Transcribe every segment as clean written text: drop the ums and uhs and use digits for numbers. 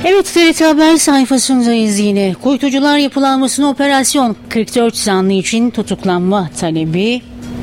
Evet, TRT Haber sayfasındayız yine. Kuytucular yapılanmasına operasyon, 44 zanlı için tutuklanma talebi.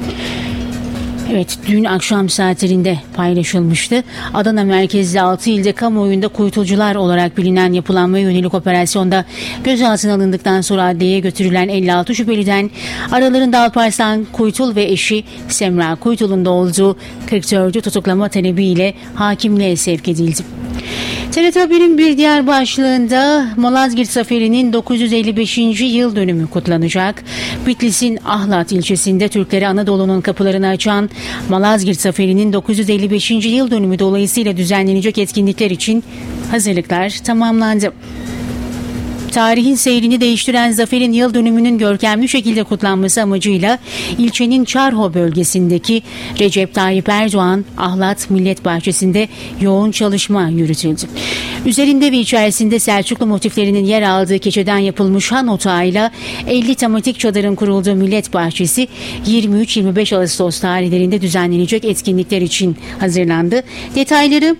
Evet, dün akşam saatlerinde paylaşılmıştı. Adana merkezli 6 ilde kamuoyunda kuytucular olarak bilinen yapılanmaya yönelik operasyonda gözaltına alındıktan sonra adliyeye götürülen 56 şüpheliden aralarında Alparslan Kuytul ve eşi Semra Kuytul'un da olduğu 44'ü tutuklama talebiyle hakimliğe sevk edildi. TRT Haber'in bir diğer başlığında Malazgirt Zaferi'nin 955. yıl dönümü kutlanacak. Bitlis'in Ahlat ilçesinde Türklere Anadolu'nun kapılarını açan Malazgirt Zaferi'nin 955. yıl dönümü dolayısıyla düzenlenecek etkinlikler için hazırlıklar tamamlandı. Tarihin seyrini değiştiren zaferin yıl dönümünün görkemli şekilde kutlanması amacıyla ilçenin Çarho bölgesindeki Recep Tayyip Erdoğan Ahlat Millet Bahçesi'nde yoğun çalışma yürütüldü. Üzerinde ve içerisinde Selçuklu motiflerinin yer aldığı keçeden yapılmış han otağıyla 50 tematik çadırın kurulduğu Millet Bahçesi 23-25 Ağustos tarihlerinde düzenlenecek etkinlikler için hazırlandı. Detayları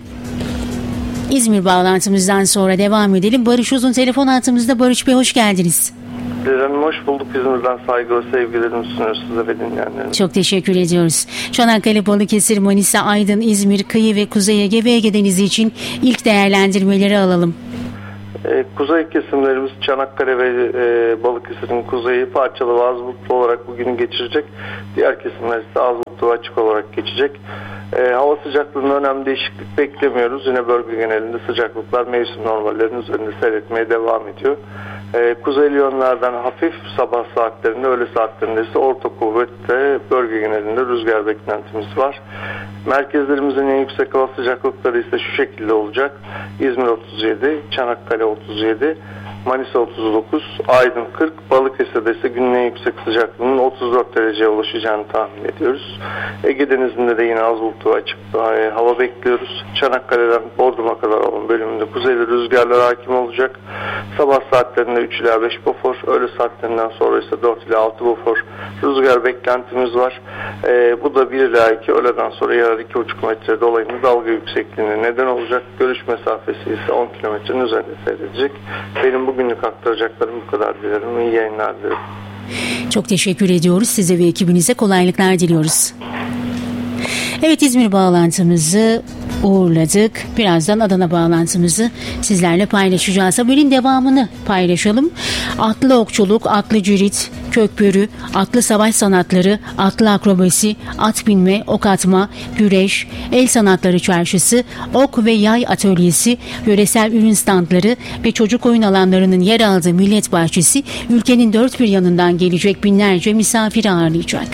İzmir bağlantımızdan sonra devam edelim. Barış Uzun telefon hattımızda. Barış Bey, hoş geldiniz. Hanım, hoş bulduk. İzmir'den saygı ve sevgilerimi sunuyoruz size ve dinleyenlerimize. Çok teşekkür ediyoruz. Çanakkale, Balıkesir, Manisa, Aydın, İzmir, kıyı ve Kuzey Ege ve Ege Denizi için ilk değerlendirmeleri alalım. Kuzey kesimlerimiz Çanakkale ve Balıkesir'in kuzeyi parçalı ve az bulutlu olarak bugünü geçirecek. Diğer kesimler ise az bulutlu ve açık olarak geçecek. Hava sıcaklığında önemli değişiklik beklemiyoruz. Yine bölge genelinde sıcaklıklar mevsim normallerinin üzerinde seyretmeye devam ediyor. Kuzeyli yönlerden hafif, sabah saatlerinde, öğle saatlerinde ise orta kuvvette bölge genelinde rüzgar beklentimiz var. Merkezlerimizin en yüksek hava sıcaklıkları ise şu şekilde olacak. İzmir 37, Çanakkale 37, Manisa 39, Aydın 40, Balıkesir'de ise günün en yüksek sıcaklığının 34 dereceye ulaşacağını tahmin ediyoruz. Ege Denizi'nde de yine az bulutlu ve açık hava bekliyoruz. Çanakkale'den Bodrum'a kadar olan bölümünde kuzeyli rüzgarlar hakim olacak. Sabah saatlerinde 3 ila 5 bofor, öğle saatlerinden sonra ise 4 ila 6 bofor rüzgar beklentimiz var. Bu da 1 ila 2, öğleden sonra yarar 2,5 metre dolayında dalga yüksekliğine neden olacak. Görüş mesafesi ise 10 kilometrenin üzerinde seyredecek. Benim bugünlük aktaracaklarım bu kadar dilerim. İyi yayınlar dilerim. Çok teşekkür ediyoruz. Size ve ekibinize kolaylıklar diliyoruz. Evet, İzmir bağlantımızı uğurladık. Birazdan Adana bağlantımızı sizlerle paylaşacağız. Haberin devamını paylaşalım. Atlı okçuluk, atlı cirit, kökbörü, atlı savaş sanatları, atlı akrobasi, at binme, ok atma, güreş, el sanatları çarşısı, ok ve yay atölyesi, yöresel ürün standları ve çocuk oyun alanlarının yer aldığı Millet Bahçesi ülkenin dört bir yanından gelecek binlerce misafir ağırlayacak.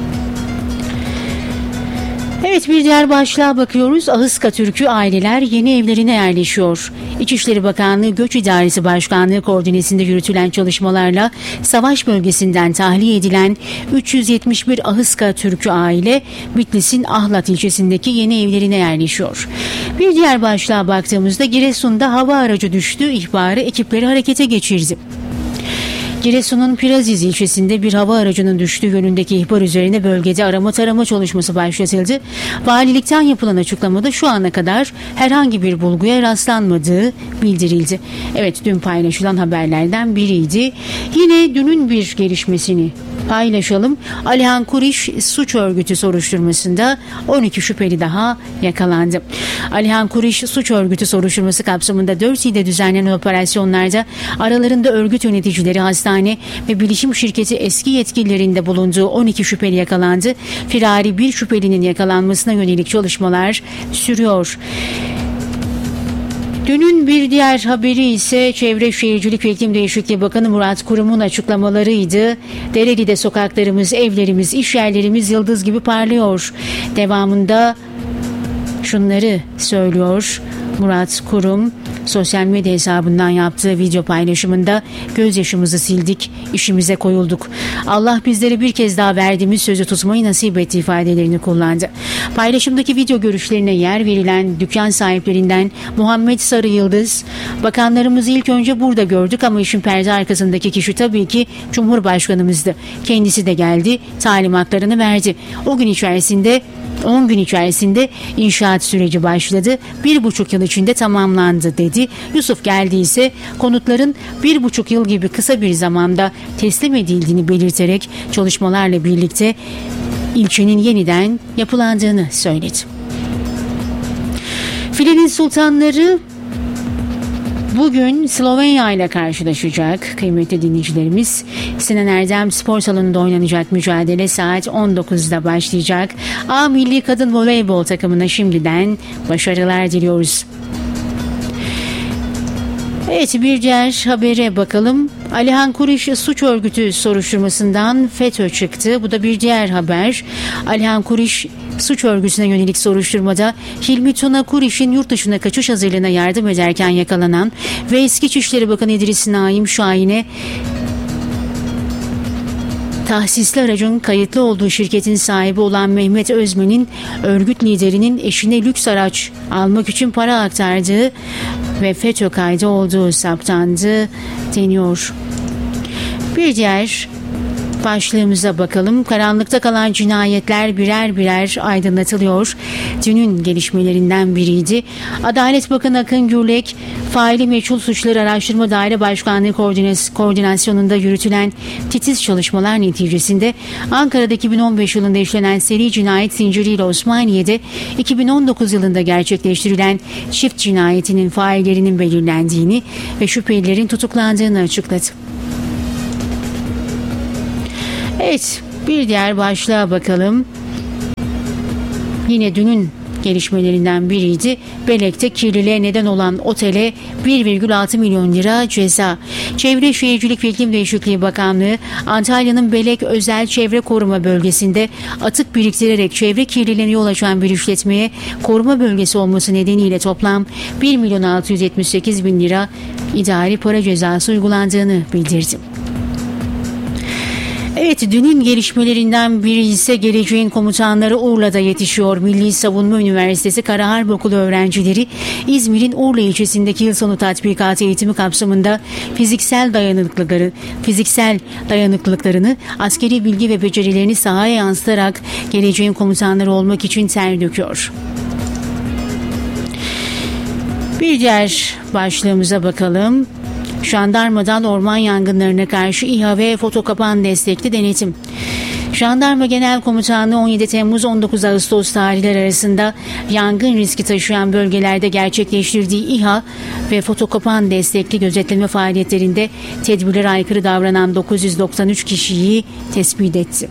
Evet, bir diğer başlığa bakıyoruz. Ahıska Türk'ü aileler yeni evlerine yerleşiyor. İçişleri Bakanlığı Göç İdaresi Başkanlığı koordinesinde yürütülen çalışmalarla savaş bölgesinden tahliye edilen 371 Ahıska Türk'ü aile Bitlis'in Ahlat ilçesindeki yeni evlerine yerleşiyor. Bir diğer başlığa baktığımızda Giresun'da hava aracı düştü ihbarı ekipleri harekete geçirdi. Giresun'un Piraziz ilçesinde bir hava aracının düştüğü yönündeki ihbar üzerine bölgede arama tarama çalışması başlatıldı. Valilikten yapılan açıklamada şu ana kadar herhangi bir bulguya rastlanmadığı bildirildi. Evet, dün paylaşılan haberlerden biriydi. Yine dünün bir gelişmesini paylaşalım. Alihan Kuriş suç örgütü soruşturmasında 12 şüpheli daha yakalandı. Alihan Kuriş suç örgütü soruşturması kapsamında 4 ilde düzenlenen operasyonlarda aralarında örgüt yöneticileri, hastane ve bilişim şirketi eski yetkililerinde bulunduğu 12 şüpheli yakalandı. Firari bir şüphelinin yakalanmasına yönelik çalışmalar sürüyor. Dünün bir diğer haberi ise Çevre Şehircilik ve İklim Değişikliği Bakanı Murat Kurum'un açıklamalarıydı. Dereli'de sokaklarımız, evlerimiz, iş yerlerimiz yıldız gibi parlıyor. Devamında şunları söylüyor Murat Kurum. Sosyal medya hesabından yaptığı video paylaşımında gözyaşımızı sildik, işimize koyulduk. Allah bizlere bir kez daha verdiğimiz sözü tutmayı nasip etti ifadelerini kullandı. Paylaşımdaki video görüşlerine yer verilen dükkan sahiplerinden Muhammed Sarı Yıldız, bakanlarımızı ilk önce burada gördük ama işin perde arkasındaki kişi tabii ki Cumhurbaşkanımızdı. Kendisi de geldi, talimatlarını verdi. O gün içerisinde 10 gün içerisinde inşaat süreci başladı. 1,5 yıl içinde tamamlandı dedi. Yusuf Geldi ise konutların 1,5 yıl gibi kısa bir zamanda teslim edildiğini belirterek çalışmalarla birlikte ilçenin yeniden yapılandığını söyledi. Filenin Sultanları bugün Slovenya ile karşılaşacak kıymetli dinleyicilerimiz. Sinan Erdem Spor Salonu'nda oynanacak mücadele saat 19'da başlayacak. A Milli Kadın Voleybol takımına şimdiden başarılar diliyoruz. Evet, bir diğer habere bakalım. Alihan Kuriş suç örgütü soruşturmasından FETÖ çıktı. Bu da bir diğer haber. Alihan Kuriş suç örgütüne yönelik soruşturmada Hilmi Tuna Kuriş'in yurt dışına kaçış hazırlığına yardım ederken yakalanan ve eski İçişleri Bakanı İdris Naim Şahin'e tahsisli aracın kayıtlı olduğu şirketin sahibi olan Mehmet Özmen'in örgüt liderinin eşine lüks araç almak için para aktardığı ve FETÖ kaydı olduğu saptandı deniyor. Bir diğer başlığımıza bakalım. Karanlıkta kalan cinayetler birer birer aydınlatılıyor. Dünün gelişmelerinden biriydi. Adalet Bakanı Akın Gürlek, faili meçhul suçları araştırma daire başkanlığı koordinasyonunda yürütülen titiz çalışmalar neticesinde Ankara'da 2015 yılında işlenen seri cinayet zinciriyle Osmaniye'de 2019 yılında gerçekleştirilen çift cinayetinin faillerinin belirlendiğini ve şüphelilerin tutuklandığını açıkladı. Evet, bir diğer başlığa bakalım. Yine dünün gelişmelerinden biriydi. Belek'te kirliliğe neden olan otele 1,6 milyon lira ceza. Çevre Şehircilik ve İklim Değişikliği Bakanlığı, Antalya'nın Belek Özel Çevre Koruma Bölgesi'nde atık biriktirerek çevre kirliliğine yol açan bir işletmeye koruma bölgesi olması nedeniyle toplam 1 milyon 678 bin lira idari para cezası uygulandığını bildirdi. Evet, dünün gelişmelerinden biri ise geleceğin komutanları Urla'da yetişiyor. Milli Savunma Üniversitesi Kara Harp Okulu öğrencileri İzmir'in Urla ilçesindeki yıl sonu tatbikatı eğitimi kapsamında fiziksel dayanıklılıklarını, askeri bilgi ve becerilerini sahaya yansıtarak geleceğin komutanları olmak için ter döküyor. Bir diğer başlığımıza bakalım. Jandarmadan orman yangınlarına karşı İHA ve fotokapan destekli denetim. Jandarma Genel Komutanlığı 17 Temmuz 19 Ağustos tarihleri arasında yangın riski taşıyan bölgelerde gerçekleştirdiği İHA ve fotokapan destekli gözetleme faaliyetlerinde tedbirlere aykırı davranan 993 kişiyi tespit etti.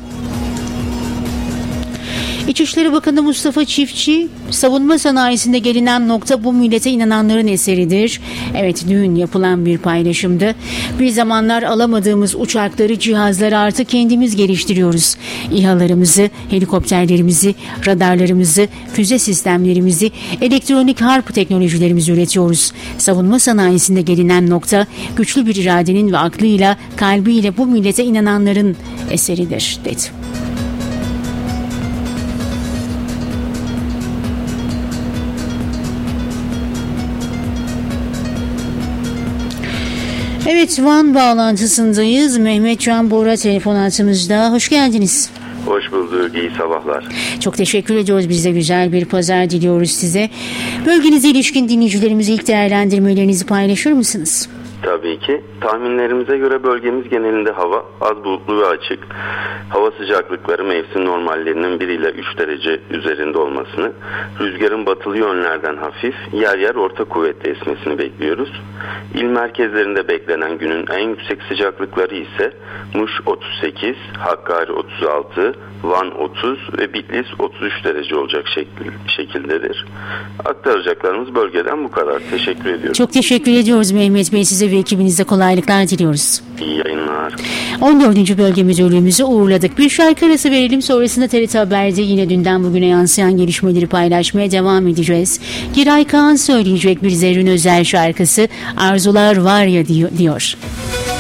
İçişleri Bakanı Mustafa Çiftçi, savunma sanayisinde gelinen nokta bu millete inananların eseridir. Evet, dün yapılan bir paylaşımdı. Bir zamanlar alamadığımız uçakları, cihazları artık kendimiz geliştiriyoruz. İHA'larımızı, helikopterlerimizi, radarlarımızı, füze sistemlerimizi, elektronik harp teknolojilerimizi üretiyoruz. Savunma sanayisinde gelinen nokta güçlü bir iradenin ve aklıyla, kalbiyle bu millete inananların eseridir, dedi. Evet, Van bağlantısındayız. Mehmet Can Bora telefon hattımızda. Hoş geldiniz. Hoş bulduk. İyi sabahlar. Çok teşekkür ediyoruz. Biz de güzel bir pazar diliyoruz size. Bölgenize ilişkin dinleyicilerimize ilk değerlendirmelerinizi paylaşır mısınız? Tabii ki. Tahminlerimize göre bölgemiz genelinde hava az bulutlu ve açık. Hava sıcaklıkları mevsim normallerinin 1 ile 3 derece üzerinde olmasını, rüzgarın batılı yönlerden hafif, yer yer orta kuvvetli esmesini bekliyoruz. İl merkezlerinde beklenen günün en yüksek sıcaklıkları ise Muş 38, Hakkari 36, Van 30 ve Bitlis 33 derece olacak şekildedir. Aktaracaklarımız bölgeden bu kadar. Teşekkür ediyorum. Çok teşekkür ediyoruz Mehmet Bey. Size ve ekibinize kolaylıklar diliyoruz. İyi yayınlar. 14. Bölge Müdürlüğümüzü uğurladık. Bir şarkı arası verelim. Sonrasında TRT Haber'de yine dünden bugüne yansıyan gelişmeleri paylaşmaya devam edeceğiz. Giray Kaan söyleyecek bir Zerrin Özel şarkısı Arzular Var Ya diyor.